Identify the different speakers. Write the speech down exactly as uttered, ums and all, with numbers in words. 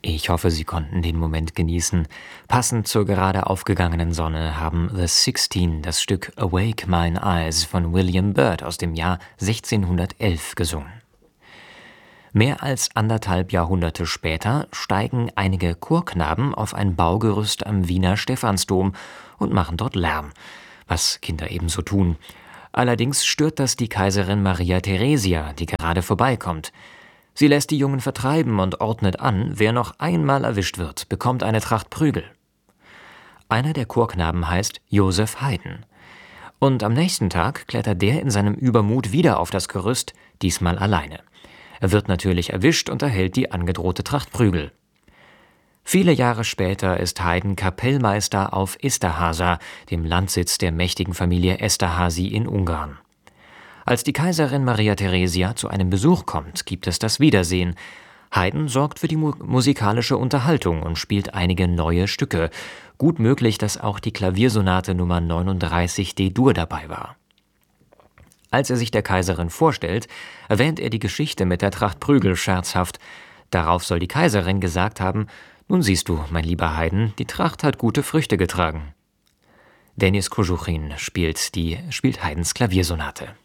Speaker 1: Ich hoffe, Sie konnten den Moment genießen. Passend zur gerade aufgegangenen Sonne haben The Sixteen das Stück Awake Mine Eyes von William Byrd aus dem Jahr sechzehnhundertelf gesungen. Mehr als anderthalb Jahrhunderte später steigen einige Chorknaben auf ein Baugerüst am Wiener Stephansdom und machen dort Lärm, was Kinder ebenso tun. Allerdings stört das die Kaiserin Maria Theresia, die gerade vorbeikommt. Sie lässt die Jungen vertreiben und ordnet an, wer noch einmal erwischt wird, bekommt eine Tracht Prügel. Einer der Chorknaben heißt Josef Haydn. Und am nächsten Tag klettert der in seinem Übermut wieder auf das Gerüst, diesmal alleine. Er wird natürlich erwischt und erhält die angedrohte Tracht Prügel. Viele Jahre später ist Haydn Kapellmeister auf Esterháza, dem Landsitz der mächtigen Familie Esterházy in Ungarn. Als die Kaiserin Maria Theresia zu einem Besuch kommt, gibt es das Wiedersehen. Haydn sorgt für die mu- musikalische Unterhaltung und spielt einige neue Stücke. Gut möglich, dass auch die Klaviersonate Nummer neununddreißig D-Dur dabei war. Als er sich der Kaiserin vorstellt, erwähnt er die Geschichte mit der Tracht Prügel scherzhaft. Darauf soll die Kaiserin gesagt haben: »Nun siehst du, mein lieber Haydn, die Tracht hat gute Früchte getragen.« Denis Koschukhin spielt, die, spielt Haydns Klaviersonate.